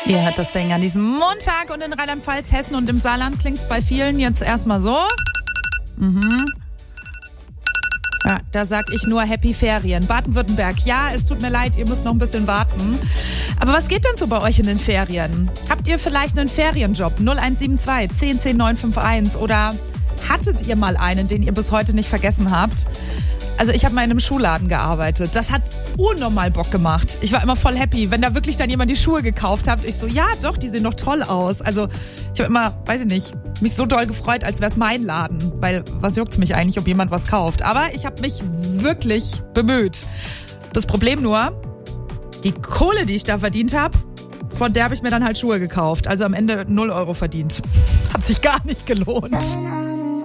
Ihr hört das Ding an diesem Montag und in Rheinland-Pfalz, Hessen und im Saarland klingt es bei vielen jetzt erstmal so. Ja, da sag ich nur Happy Ferien. Baden-Württemberg, ja, es tut mir leid, ihr müsst noch ein bisschen warten. Aber was geht denn so bei euch in den Ferien? Habt ihr vielleicht einen Ferienjob? 0172 10 10 951 oder hattet ihr mal einen, den ihr bis heute nicht vergessen habt? Also ich habe mal in einem Schuhladen gearbeitet. Das hat unnormal Bock gemacht. Ich war immer voll happy, wenn da wirklich dann jemand die Schuhe gekauft hat. Ich so, ja doch, die sehen doch toll aus. Also ich habe immer, weiß ich nicht, mich so doll gefreut, als wäre es mein Laden. Weil was juckt's mich eigentlich, ob jemand was kauft. Aber ich habe mich wirklich bemüht. Das Problem nur, die Kohle, die ich da verdient habe, von der habe ich mir dann halt Schuhe gekauft. Also am Ende 0 € verdient. Hat sich gar nicht gelohnt.